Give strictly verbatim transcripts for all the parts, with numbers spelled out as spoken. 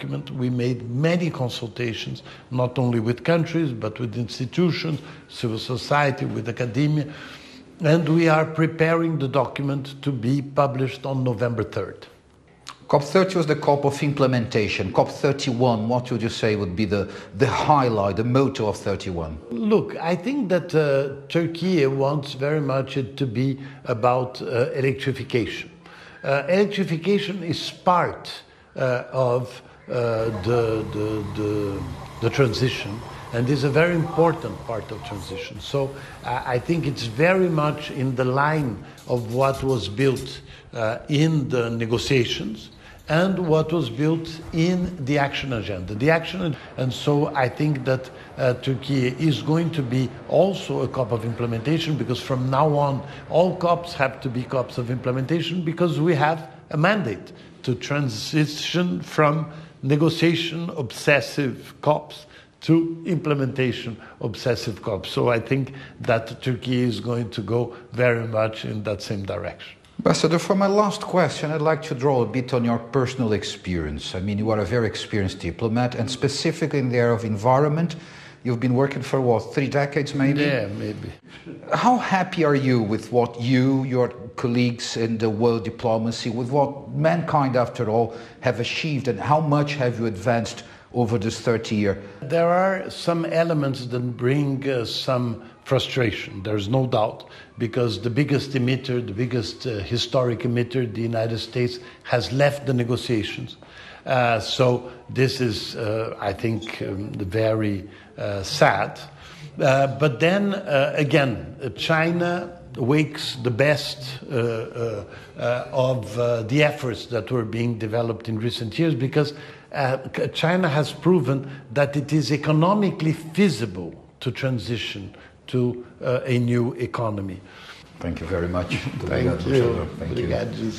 document. We made many consultations, not only with countries, but with institutions, civil society, with academia. And we are preparing the document to be published on November third. COP thirty was the COP of implementation. COP thirty-one, what would you say would be the, the highlight, the motto of thirty-one? Look, I think that uh, Turkey wants very much it to be about uh, electrification. Uh, electrification is part uh, of uh, the, the, the, the transition, and is a very important part of transition. So uh, I think it's very much in the line of what was built uh, in the negotiations and what was built in the action agenda. The action, and so I think that uh, Turkey is going to be also a COP of implementation, because from now on, all COPs have to be COPs of implementation, because we have a mandate to transition from negotiation obsessive COPs to implementation obsessive COPs. So I think that Turkey is going to go very much in that same direction. Ambassador, for my last question, I'd like to draw a bit on your personal experience. I mean, you are a very experienced diplomat, and specifically in the area of environment, you've been working for, what, three decades maybe? Yeah, maybe. How happy are you with what you, your colleagues in the world diplomacy, with what mankind, after all, have achieved, and how much have you advanced over this thirty years? There are some elements that bring uh, some frustration, there's no doubt, because the biggest emitter, the biggest uh, historic emitter, the United States, has left the negotiations. Uh, so this is, uh, I think, um, very uh, sad. Uh, but then, uh, again, China wakes the best uh, uh, uh, of uh, the efforts that were being developed in recent years, because uh, China has proven that it is economically feasible to transition to uh, a new economy. Thank you very much. Thank you. Thank you.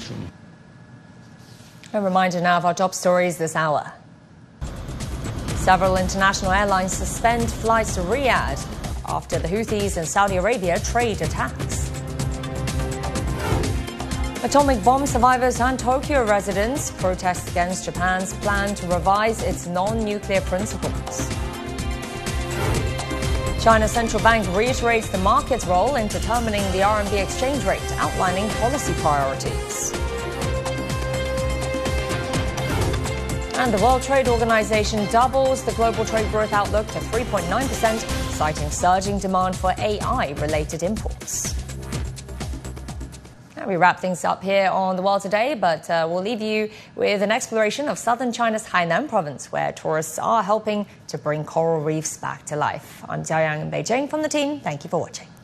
A reminder now of our top stories this hour. Several international airlines suspend flights to Riyadh after the Houthis in Saudi Arabia trade attacks. Atomic bomb survivors and Tokyo residents protest against Japan's plan to revise its non-nuclear principles. China's central bank reiterates the market's role in determining the R M B exchange rate, outlining policy priorities. And the World Trade Organization doubles the global trade growth outlook to three point nine percent, citing surging demand for A I-related imports. Now we wrap things up here on The World Today, but uh, we'll leave you with an exploration of southern China's Hainan province, where tourists are helping to bring coral reefs back to life. I'm Jia Yang in Beijing from the team. Thank you for watching.